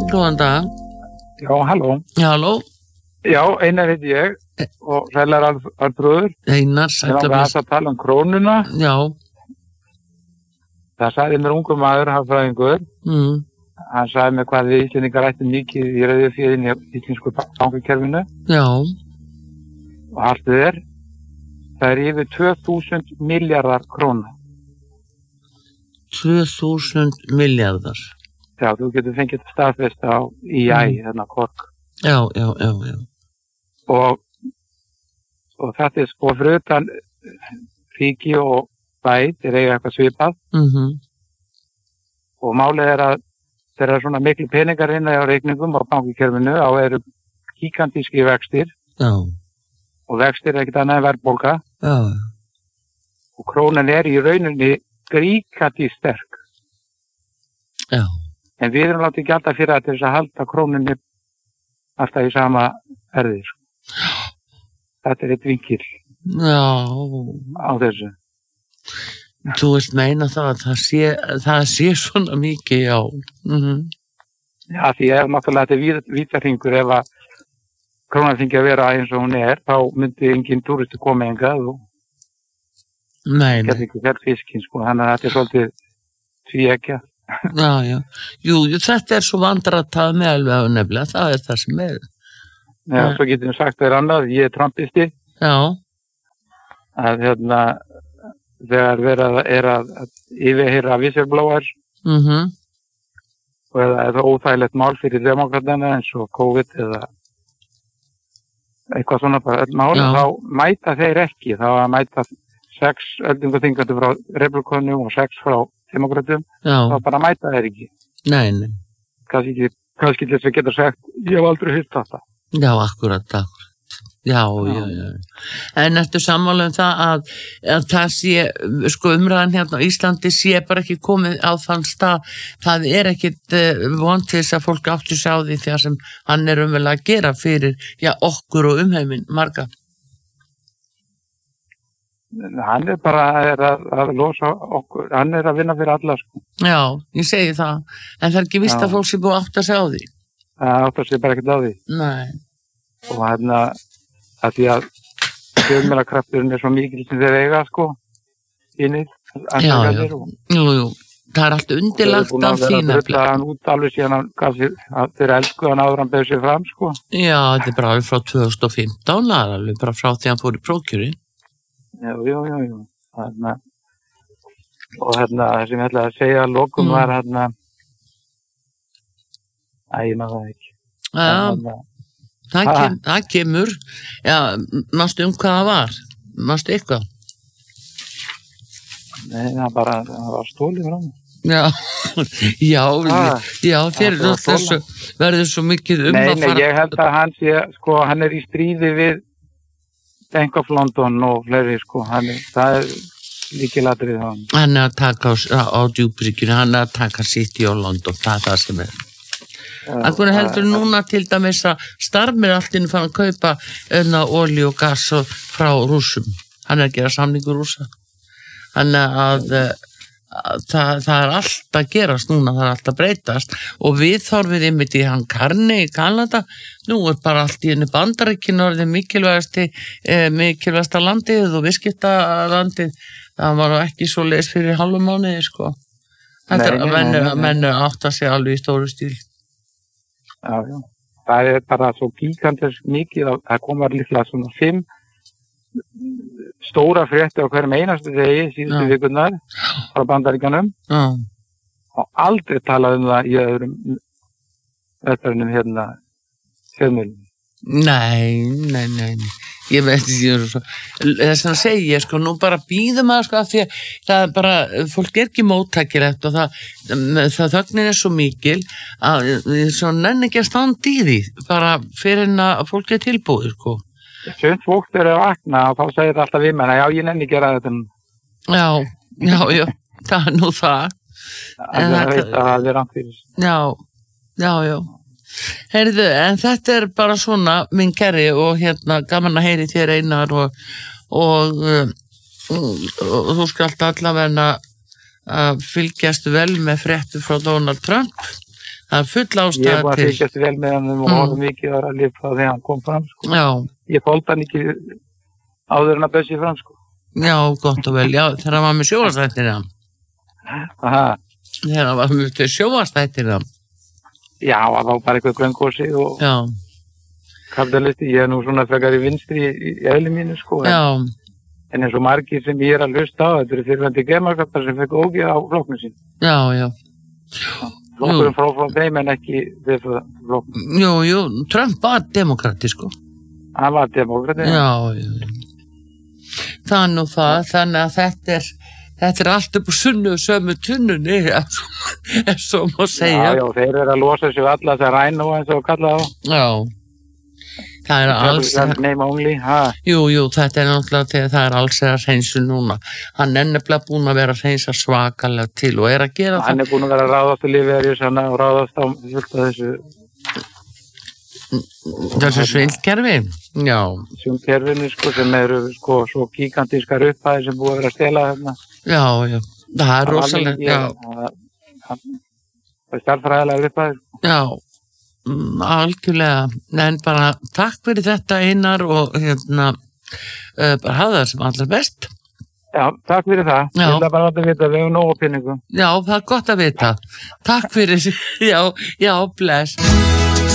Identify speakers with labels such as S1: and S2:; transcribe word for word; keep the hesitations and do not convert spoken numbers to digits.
S1: góðan dag.
S2: Já, halló.
S1: Já, halló.
S2: Já, Einar heiti ég og sælar Arnþrúður.
S1: Einar, sætla
S2: Ég langar að tala um krónuna.
S1: Já.
S2: Það sagði mér ungur maður, hagfræðingur.
S1: Mm.
S2: Hann sagði mér hvað við Íslendingar ættum mikið í reiðuféðinni í íslensku bankakerfinu.
S1: Já.
S2: Og allt þið er, það er yfir tvö þúsund milljarðar króna.
S1: tvö þúsund milljarðar.
S2: Já, þú getur fengið staðfest á í æ, mm. þarna kork.
S1: Já, já, já, já.
S2: Og, og þetta er sko fyrir utan ríki og bæ, þeir eiga eitthvað svipað.
S1: Mhm.
S2: Og málið er að þeir eru svona miklu peningar inn á reikningum á bankakerfinu á eru gigantíski vextir.
S1: Já.
S2: Og vextir er ekkert annað en verðbólga.
S1: Já.
S2: Og krónan er í rauninni gríkandi sterk.
S1: Já.
S2: En við erum látið gjalda fyrir að þess að halda krónunni alltaf í sama erði. Já. Þetta er eitt vinkil.
S1: Já.
S2: Á þessu.
S1: Þú veist meina það að það sé, það sé svona mikið, já. Mhm.
S2: Já, því ef náttúrulega þetta er vítarhingur ef að krónan fengi að vera eins og hún er, þá myndi engin túristi koma hingað og
S1: Nei, nei.
S2: Þetta er ekki vel fiskinn, sko, þannig að þetta er svolítið tvíeggja.
S1: Já, já. Jú, jú, þetta er svo vandratað með alveg nefnilega, það er það sem er.
S2: Já, svo getum við sagt þér annað, ég er trampisti.
S1: Já.
S2: Að hérna, þegar verið er að, að yfirheyra whistleblowers
S1: Mhm.
S2: og eða, eða óþægilegt mál fyrir demokratana eins og COVID eða eitthvað svona bara öll mál,
S1: Já.
S2: þá mæta þeir ekki, þá að mæta sex öldungaþingandi frá republikonum og sex frá demokratum,
S1: Já.
S2: þá bara mæta þeir ekki.
S1: Nei, nei.
S2: Kannski ekki, kannski þess að geta sagt, ég hef aldrei hýrt þetta.
S1: Já, akkurat, akkurat. Já, já, já. En ertu sammála um það að, að það sé, sko umræðan hérna á Íslandi sé bara ekki komið á þann stað, það er ekkit uh, von til þess að fólk áttu sig á því þegar sem hann er umverulega að gera fyrir, já, okkur og umheiminn, marga.
S2: Hann er bara er að, að losa okkur, hann er að vinna fyrir alla, sko.
S1: Já, ég segi það, en það er ekki vist
S2: Já.
S1: að fólk sé búið átt að segja á því.
S2: Það áttar sig bara ekkert á því.
S1: Nei.
S2: Og hérna, að því að fjölmiðlakrafturinn er svo mikil sem þeir eiga, sko, innið.
S1: Já, já. Jú, jú. Það er allt undirlagt á því
S2: nefnilega. Það er búin að vera
S1: nefnilega.
S2: hann út alveg síðan hann gaf sér, að þeir elsku hann áður hann beður sér fram, sko.
S1: Já, þetta er bara alveg frá tvö þúsund og fimmtán, það er alveg bara frá því hann fór í prókjörinn.
S2: Já, já, já, já. Hérna, og hérna, það sem ég ætlaði að segja að lokum
S1: Mm.
S2: var hérna, æ, ég maður það ekki.
S1: Já,
S2: Hérna,
S1: það,
S2: Ha?
S1: kem, það kemur. Já, mástu um hvað það var? Mástu eitthvað?
S2: nei, það bara, það var stólið frá mig.
S1: Já, já,
S2: Ha?
S1: já, þér er
S2: Það var
S1: náttúrulega svo, verður svo mikið um
S2: Nei,
S1: að
S2: nei,
S1: fara.
S2: ég held að hann sé, sko, hann er í stríði við Bank of London og fleiri, sko, hann er, það er líkilatrið á hann.
S1: Hann er að taka á, á djúpríkinu, hann er að taka City og London, það er það sem er. Akkur heldur núna til dæmis að starfmir alltinn fann að kaupa öðna olíu og gas og frá rússum. Hann er að gera samningur rússa. Hann er að, að það, það er allt að gerast núna, það er allt að breytast og við þorfið einmitt í hann Karni í Kanada, nú er bara allt í henni Bandaríkinu orðið mikilvægasti, eh, mikilvægasta landið og viðskiptalandið. Það var ekki svo leis fyrir hálfum mánuði, sko. Þetta er
S2: Nei,
S1: að
S2: nei,
S1: mennu,
S2: nei, nei.
S1: mennu átt að segja alveg í stóru stíl.
S2: Já, já. Það er bara svo gigantisk mikið, að- það komar líklega svona fimm stóra frétti á hverjum einastu degi síðustu
S1: Já.
S2: vikunar frá Bandaríkjanum
S1: Já,
S2: og aldrei talað um það í öðrum öðrum hérna fjölmiðlum.
S1: nei, nei, nei, nei. Ég veit ekki, þess að segja ég, sko, nú bara býðum að, sko, af því að það er bara, fólk er ekki móttækilegt og það, það þögnin er svo mikil að við svo nenni ekki að standa í því, bara fyrir en að fólk er tilbúið, sko.
S2: Sjönt fólk er að vakna og þá segir það alltaf við menna, já, ég nenni gera þetta.
S1: Já, já, já, það er nú það. En
S2: Það
S1: það-
S2: veit að það er rangt fyrir sig.
S1: Já, já, já. Heyrðu, en þetta er bara svona minn kerri og hérna gaman að heyri þér Einar og, og, um, og þú skalt allavega að fylgjast vel með fréttu frá Donald Trump Það er full
S2: Ég er
S1: ástæða
S2: búin að
S1: til.
S2: fylgjast vel með hann og
S1: Mm.
S2: horfa mikið ára að lifa þegar hann kom fram, sko.
S1: Já,
S2: Ég þoldi hann ekki áður en að bössi fram, sko.
S1: já, gott og vel. Já, þegar hann var með sjónvarpsþættina.
S2: Aha.
S1: Þegar hann var með sjónvarpsþættina.
S2: Já, það var bara eitthvað gröngósi og
S1: Já,
S2: kapitalisti. Ég er nú svona frekar í vinstri í, í eðli mínu, sko. En,
S1: já,
S2: en eins og margir sem ég er að hlusta á, þetta eru fyrirvændi gemarkaptar sem fekk ógið á flokknu sín.
S1: já, já.
S2: Flokkurinn frá frá þeim en ekki við flokknu.
S1: Jú, jú, Trump var demokrati, sko.
S2: Hann var demokrati.
S1: Já, já. Það er nú það, þannig að þetta er, þetta er allt upp á sunnu sömu tunnunni, ef svo má
S2: Já,
S1: segja.
S2: já, þeir eru að losa sig við alla þess að ræna og eins og kalla á.
S1: Já. Það er alls,
S2: Name only, ha.
S1: jú, jú, þetta er náttúrulega þegar það er alls eða hreinsu núna. Hann er nefnilega búin að vera að hreinsa svakalega til og er að gera
S2: Hann
S1: það.
S2: er búin að vera að ráðast til lífeyris og ráðast á fullt af þessu
S1: Þessu svindkerfi, já.
S2: sjúmkerfinu, sko, sem eru, sko, svo gigantískar upphæðir sem búið að vera að stela þarna.
S1: Já, já, það er rosalega, já,
S2: Það er starffræðilega upphæðir.
S1: já, mm, algjörlega, en bara takk fyrir þetta Einar og hérna, uh, bara hafa það sem allra best.
S2: Já, takk fyrir það.
S1: Já.
S2: Ég vil bara láta vita að við hefum nógu pinningu.
S1: Já, það er gott að vita. Takk fyrir, já, já, bless.